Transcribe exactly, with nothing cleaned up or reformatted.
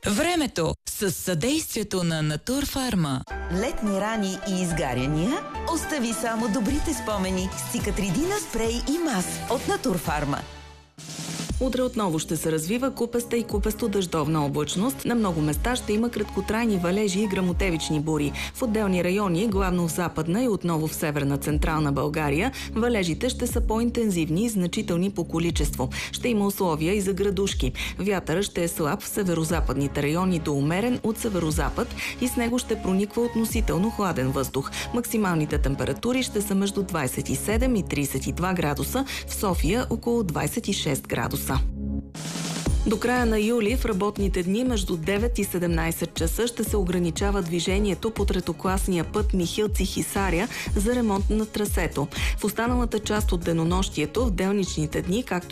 Времето с съдействието на Натурфарма. Летни рани и изгаряния? Остави само добрите спомени с Цикатридина спрей и мас от Натурфарма. Утре отново ще се развива купеста и купесто-дъждовна облачност. На много места ще има краткотрайни валежи и гръмотевични бури. В отделни райони, главно в Западна и отново в Северна Централна България, валежите ще са по-интензивни и значителни по количество. Ще има условия и за градушки. Вятърът ще е слаб в северозападните райони до умерен от северозапад и с него ще прониква относително хладен въздух. Максималните температури ще са между двадесет и седем и тридесет и два градуса, в София около двадесет и шест градуса. До края на юли в работните дни между девет и седемнадесет часа ще се ограничава движението по третокласния път Михилци-Хисаря за ремонт на трасето. В останалата част от денонощието, в делничните дни, както